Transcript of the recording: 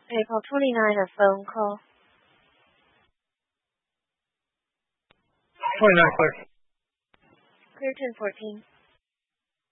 April 29, a phone call. 29, clear. Clear 1014.